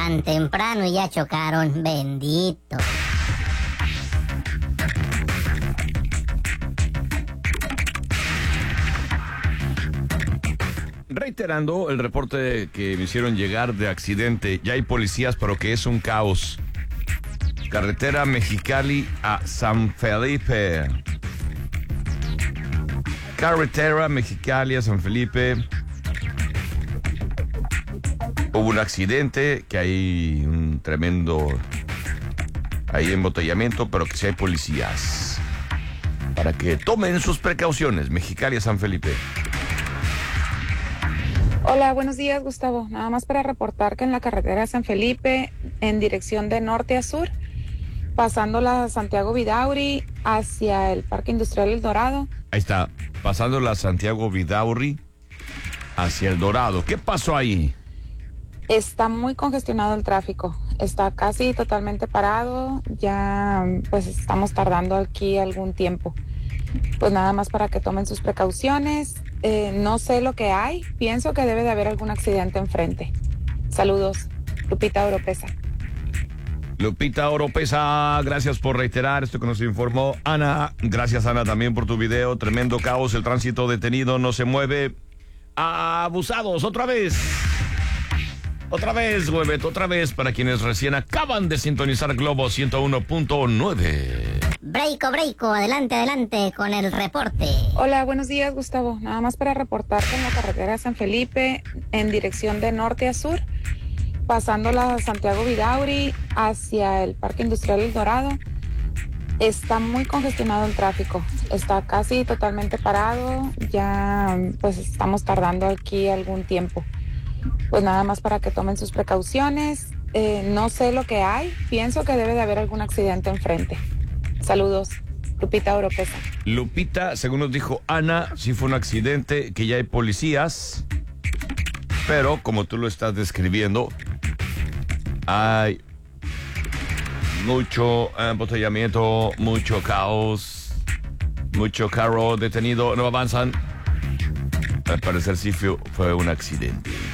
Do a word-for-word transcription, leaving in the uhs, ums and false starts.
tan temprano y ya chocaron, bendito. Reiterando el reporte que me hicieron llegar de accidente, ya hay policías, pero que es un caos. Carretera Mexicali a San Felipe. Carretera Mexicali a San Felipe. Hubo un accidente, que hay un tremendo hay embotellamiento, pero que sí hay policías. Para que tomen sus precauciones. Mexicali a San Felipe. Hola, buenos días, Gustavo. Nada más para reportar que en la carretera San Felipe, en dirección de norte a sur, pasando la Santiago Vidauri hacia el Parque Industrial El Dorado. Ahí está, pasando la Santiago Vidauri hacia El Dorado. ¿Qué pasó ahí? Está muy congestionado el tráfico. Está casi totalmente parado. Ya pues estamos tardando aquí algún tiempo. Pues nada más para que tomen sus precauciones. Eh, no sé lo que hay. Pienso que debe de haber algún accidente enfrente. Saludos. Lupita Oropesa. Lupita Oropesa, gracias por reiterar esto que nos informó Ana. Gracias, Ana, también por tu video. Tremendo caos, el tránsito detenido, no se mueve. Abusados, otra vez. Otra vez, Huevet, otra vez para quienes recién acaban de sintonizar Globo ciento uno punto nueve. Breiko, breiko, adelante, adelante con el reporte. Hola, buenos días, Gustavo. Nada más para reportar que en la carretera San Felipe, en dirección de norte a sur, pasando la Santiago Vidauri hacia el Parque Industrial El Dorado, está muy congestionado el tráfico. Está casi totalmente parado. Ya pues estamos tardando aquí algún tiempo. Pues nada más para que tomen sus precauciones. Eh, no sé lo que hay. Pienso que debe de haber algún accidente enfrente. Saludos. Lupita Oropesa. Lupita, según nos dijo Ana, sí fue un accidente, que ya hay policías, pero como tú lo estás describiendo, hay mucho embotellamiento, mucho caos, mucho carro detenido, no avanzan. Al parecer sí fue, fue un accidente.